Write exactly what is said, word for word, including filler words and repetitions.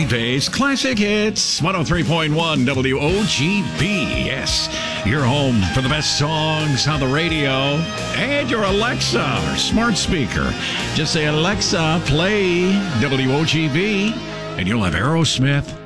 Days Classic Hits, one oh three point one W O G B. Yes, your home for the best songs on the radio and your Alexa or smart speaker. Just say, Alexa, play W O G B, and you'll have Aerosmith,